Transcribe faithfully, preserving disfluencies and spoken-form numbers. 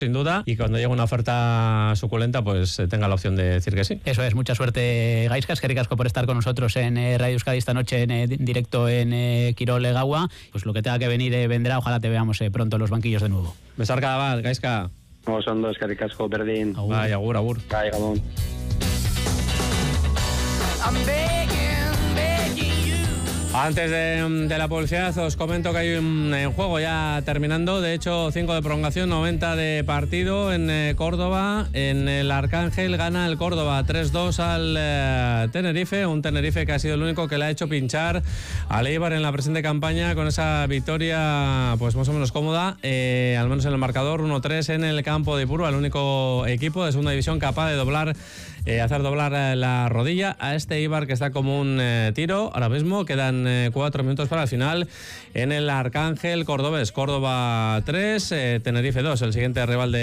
sin duda, y cuando llegue una oferta suculenta, pues eh, tenga la opción de decir que sí. Eso es, mucha suerte, Gaizka. Eskerrik asko por estar con nosotros en eh, Radio Euskadi esta noche en eh, directo en eh, Kirol Gaua. Pues lo que tenga que venir eh, vendrá, ojalá te veamos eh, pronto en los banquillos de nuevo. Besarka bat, Gaizka. Oso ondo, eskerrik asko, berdin. Agur. Bai, agur, agur. Bai, gabon. Antes de, de la publicidad os comento que hay un en juego ya terminando, de hecho cinco de prolongación, noventa de partido en eh, Córdoba. En el Arcángel gana el Córdoba tres dos al eh, Tenerife, un Tenerife que ha sido el único que le ha hecho pinchar al Eibar en la presente campaña con esa victoria pues más o menos cómoda, eh, al menos en el marcador, uno tres en el campo de Ipurua, el único equipo de segunda división capaz de doblar Eh, hacer doblar eh, la rodilla a este Eibar que está como un eh, tiro. Ahora mismo quedan eh, cuatro minutos para el final en el Arcángel Cordobés. Córdoba tres, eh, Tenerife dos, el siguiente rival de